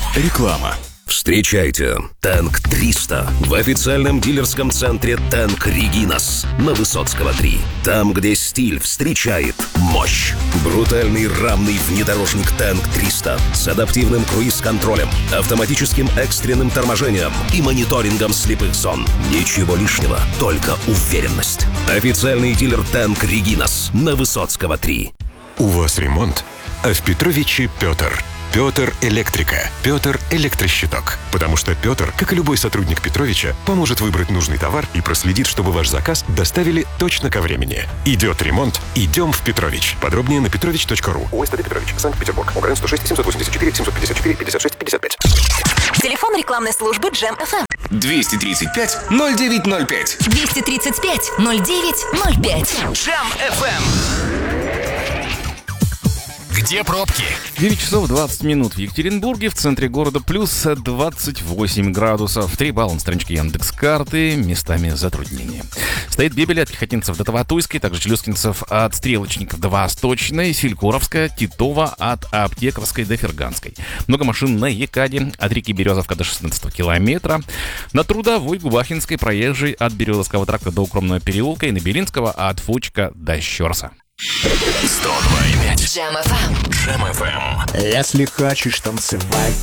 Реклама. Встречайте Танк 300 в официальном дилерском центре Танк Регинас на Высоцкого 3. Там, где стиль встречает мощь. Брутальный рамный внедорожник Танк 300 с адаптивным круиз-контролем, автоматическим экстренным торможением и мониторингом слепых зон. Ничего лишнего, только уверенность. Официальный дилер Танк Регинас на Высоцкого 3. У вас ремонт, а в Петровиче Петр. Петр Электрика. Петр Электрощиток. Потому что Петр, как и любой сотрудник Петровича, поможет выбрать нужный товар и проследит, чтобы ваш заказ доставили точно ко времени. Идет ремонт, идем в Петрович. Подробнее на petrovich.ru. УСТД Петрович, Санкт-Петербург. УГРН 106 784 754 56 55. Телефон рекламной службы Джем FM. 235-0905. 235-0905. Джем FM. Где пробки? 9 часов 20 минут в Екатеринбурге, в центре города плюс 28 градусов. 3 балла на страничке Яндекс.Карты, местами затруднения. Стоит Бебеля от пехотинцев до Таватуйской, также Челюскинцев от Стрелочников до Восточной, Селькуровская, Титова от Аптековской до Ферганской. Много машин на Екаде, от реки Березовка до 16 километра. На Трудовой Губахинской проезжей от Березовского тракта до Укромного переулка и на Белинского от Фучка до Щерса. 102,5. Джем FM. Джем FM. Если хочешь танцевать,